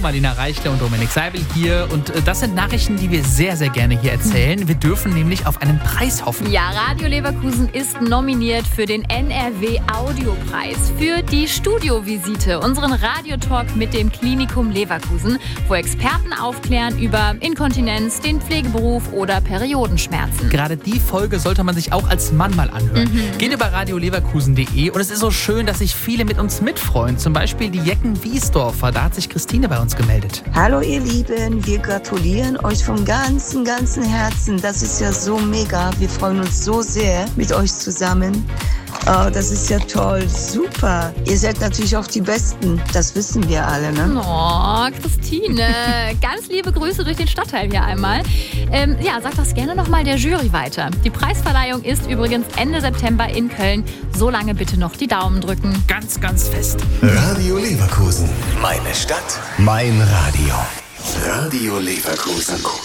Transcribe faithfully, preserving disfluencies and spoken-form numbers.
Marlena Reichle und Dominik Seibel hier. Und das sind Nachrichten, die wir sehr, sehr gerne hier erzählen. Wir dürfen nämlich auf einen Preis hoffen. Ja, Radio Leverkusen ist nominiert für den N R W Audiopreis für die Studiovisite, unseren Radiotalk mit dem Klinikum Leverkusen, wo Experten aufklären über Inkontinenz, den Pflegeberuf oder Periodenschmerzen. Gerade die Folge sollte man sich auch als Mann mal anhören. Mhm. Geht über radioleverkusen punkt de und es ist so schön, dass sich viele mit uns mitfreuen. Zum Beispiel die Jecken Wiesdorfer. Da hat sich Christine bei uns gemeldet. Hallo ihr Lieben, wir gratulieren euch vom ganzen, ganzen Herzen. Das ist ja so mega. Wir freuen uns so sehr mit euch zusammen. Oh, das ist ja toll, super. Ihr seid natürlich auch die Besten, das wissen wir alle, ne? Oh, Christine, ganz liebe Grüße durch den Stadtteil hier einmal. Ähm, ja, sag das gerne nochmal der Jury weiter. Die Preisverleihung ist übrigens Ende September in Köln. So lange bitte noch die Daumen drücken. Ganz, ganz fest. Radio Leverkusen. Meine Stadt, mein Radio. Radio Leverkusen.